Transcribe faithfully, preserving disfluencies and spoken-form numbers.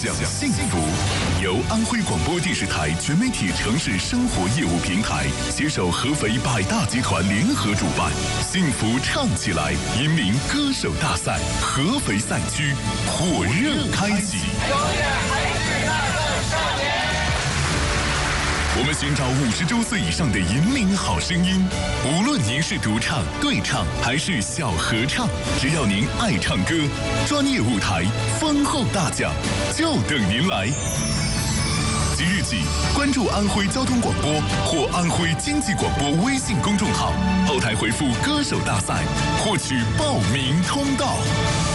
讲幸福，由安徽广播电视台全媒体城市生活业务平台携手合肥百大集团联合主办，幸福唱起来银名歌手大赛合肥赛区火热开启。我们寻找五十周岁以上的银名好声音，无论您是独唱、对唱还是小合唱，只要您爱唱歌，专业舞台、丰厚大奖就等您来。即日起，关注安徽交通广播或安徽经济广播微信公众号，后台回复“歌手大赛”，获取报名通道。